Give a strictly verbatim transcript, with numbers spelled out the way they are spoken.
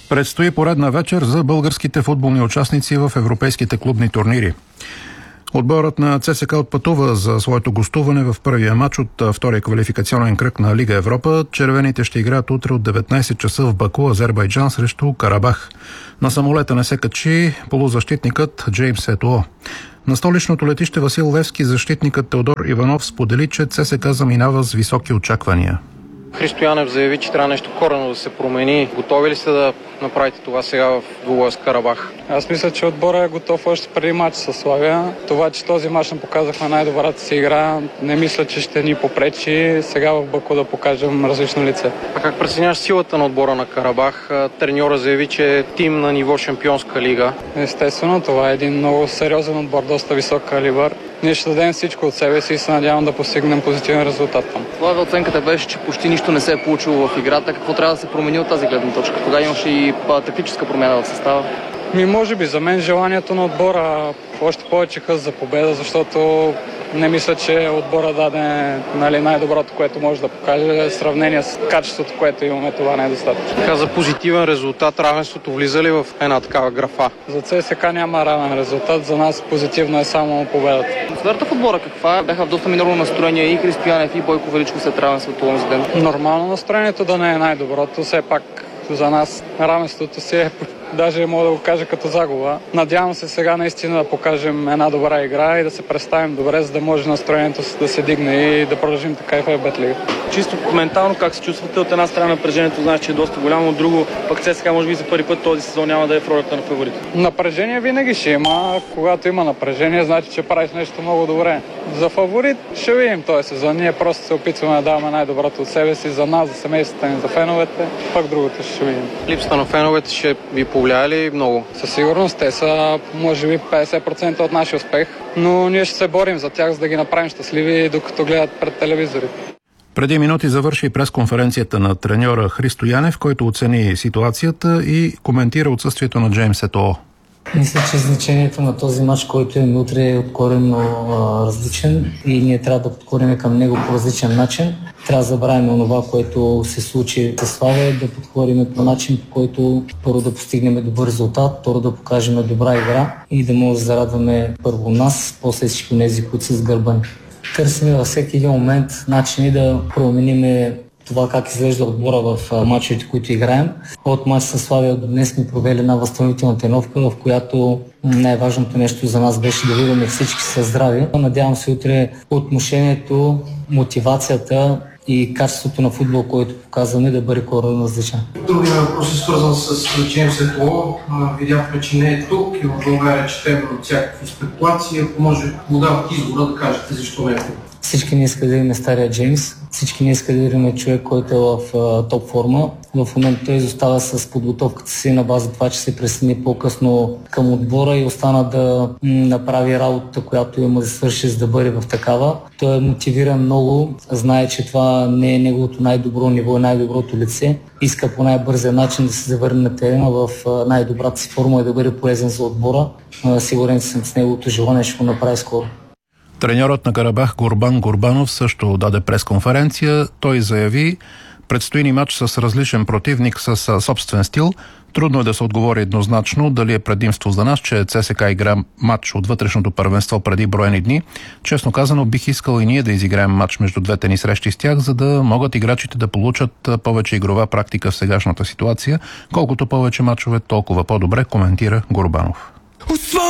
Предстои поредна вечер за българските футболни участници в европейските клубни турнири. Отборът на ЦСКА отпътува за своето гостуване в първия матч от втория квалификационен кръг на Лига Европа. Червените ще играят утре от деветнайсет часа в Баку, Азербайджан срещу Карабах. На самолета не се качи полузащитникът Джеймс Етуо. На столичното летище Васил Левски защитникът Теодор Иванов сподели, че ЦСКА заминава с високи очаквания. Христо Янев заяви, че трябва нещо коренно да се промени. Готови ли сте да направите това сега в двубоя с Карабах? Аз мисля, че отбора е готов още преди матч с Славия. Това, че този матч не показахме най-добрата си игра, не мисля, че ще ни попречи сега в Баку да покажем различно лице. А как преценяваш силата на отбора на Карабах? Треньора заяви, че е тим на ниво Шампионска лига. Естествено, това е един много сериозен отбор, доста висок калибър. Ние ще дадем всичко от себе си и се надявам да постигнем позитивен резултат там. Славия, оценката беше, че почти нищо не се е получило в играта. Какво трябва да се промени от тази гледна точка? Тогава имаше и тактическа промяна в състава. Ми, може би за мен желанието на отбора още повече хъс за победа, защото не мисля, че отбора даде нали, най-доброто, което може да покаже. В сравнение с качеството, което имаме, това не е достатъчно. Така за позитивен резултат, равенството влиза ли в една такава графа? За ЦСКА няма равен резултат, за нас позитивно е само победата. Атмосферата в отбора каква? Бяха в доста минорно настроение и Христо Янев и Бойко Величков след равенството онзи ден. Нормално настроението да не е най-доброто, все пак за нас равенството си е, даже мога да го кажа като загуба. Надявам се сега наистина да покажем една добра игра и да се представим добре, за да може настроението да се дигне и да продължим така и в Бетлига. Чисто ментално как се чувствате? От една страна напрежението знаеш, че е доста голямо, от друго пък ЦСКА може би за първи път този сезон няма да е в ролята на фаворит. Напрежение винаги ще има. Когато има напрежение, значи, че правиш нещо много добре. За фаворит ще видим този сезон. Ние просто се опитваме да даваме най-доброто от себе си за нас, за семействата ни, за феновете. Пак другото ще видим. Липсата на феновете ще ви повлияе ли много? Със сигурност те са може би петдесет процента от нашия успех, но ние ще се борим за тях, за да ги направим щастливи, докато гледат пред телевизорите. Преди минути завърши пресконференцията на треньора Христо Янев, който оцени ситуацията и коментира отсъствието на Джеймс Етуо. Мисля, че значението на този матч, който имаме утре, е откорено а, различен и ние трябва да подходим към него по различен начин. Трябва да забравим онова, което се случи с Славия, да подходим по начин, по който първо да постигнем добър резултат, второ да покажем добра игра и да може да зарадваме първо нас, после всички тези, които са сгърбани. Търсим във всеки един момент начини да променим това как изглежда отбора в мачовете, които играем. От мач с Славия до днес сме провели една възстановителна тренировка, в която най-важното нещо за нас беше да видим всички са здрави. Надявам се утре отношението, мотивацията и качеството на футбол, който показваме, да бъде коренно различен. Другият въпрос е свързан с Джеймс Етуо. Видяхме, че не е тук и в България четем от всякакви спекулации. Ако може да дават избора да кажете защо не е тук. Всички не искат да видим стария Джеймс, всички не искат да видим човек, който е в а, топ форма. В момента той изостава с подготовката си на база това, че се присъедини по-късно към отбора и остана да м, направи работата, която има да свърши, за да бъде в такава. Той е мотивиран много, знае, че това не е неговото най-добро ниво, най-доброто лице. Иска по най-бързия начин да се завърне на терена в а, най-добрата си форма и да бъде полезен за отбора. А, сигурен съм с неговото желание ще го направи скоро. Треньорът на Карабах Гурбан Гурбанов също даде пресконференция. Той заяви, предстои ни матч с различен противник с собствен стил. Трудно е да се отговори еднозначно дали е предимство за нас, че ЦСКА игра матч от вътрешното първенство преди броени дни. Честно казано, бих искал и ние да изиграем матч между двете ни срещи с тях, за да могат играчите да получат повече игрова практика в сегашната ситуация. Колкото повече матчове, толкова по-добре, коментира Гурбанов.